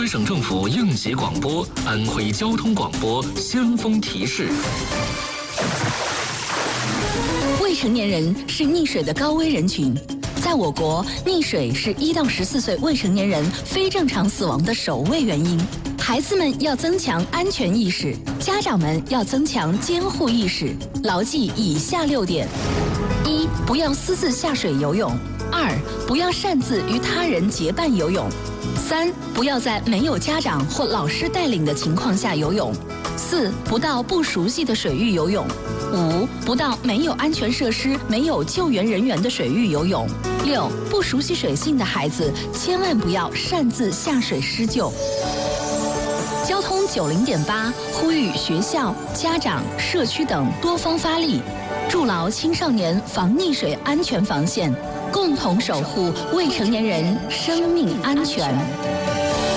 省政府应急广播、安徽交通广播先锋提示： 未成年人是溺水的高危人群。在我国，溺水是1到14岁未成年人非正常死亡的首位原因。孩子们要增强安全意识，家长们要增强监护意识，牢记以下6点：1. 不要私自下水游泳；2. 不要擅自与他人结伴游泳；3. 不要在没有家长或老师带领的情况下游泳；4. 不到不熟悉的水域游泳；5. 不到没有安全设施、没有救援人员的水域游泳；6. 不熟悉水性的孩子千万不要擅自下水施救。交通90.8呼吁学校、家长、社区等多方发力，筑牢青少年防溺水安全防线，共同守护未成年人生命安全。